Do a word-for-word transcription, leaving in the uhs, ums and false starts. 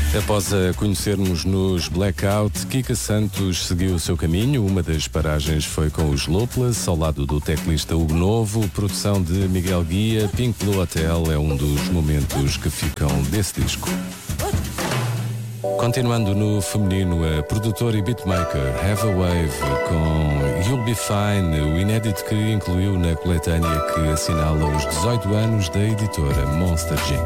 Após a conhecermos nos Blackout, Kika Santos seguiu o seu caminho. Uma das paragens foi com os Lopeless, ao lado do teclista Hugo Novo. Produção de Miguel Guia. Pink Blue Hotel é um dos momentos que ficam desse disco. Continuando no feminino, a produtora e beatmaker Have a Wave com You'll Be Fine, o inédito que incluiu na coletânea que assinala os dezoito anos da editora Monster Jam.